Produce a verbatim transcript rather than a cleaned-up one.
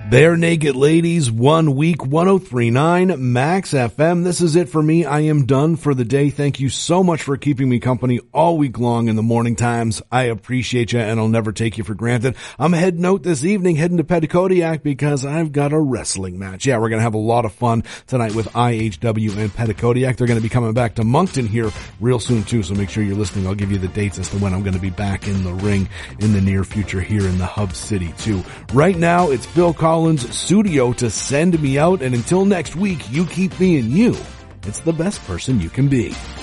Bare Naked Ladies, one week, one oh three point nine Max F M. This is it for me. I am done for the day. Thank you so much for keeping me company all week long in the morning times. I appreciate you, and I'll never take you for granted. I'm heading out this evening, heading to Petticodiac because I've got a wrestling match. Yeah, we're going to have a lot of fun tonight with I H W and Petticodiac. They're going to be coming back to Moncton here real soon too, so make sure you're listening. I'll give you the dates as to when I'm going to be back in the ring in the near future here in the Hub City too. Right now, it's Phil Collins studio to send me out, and until next week, you keep being you. It's the best person you can be.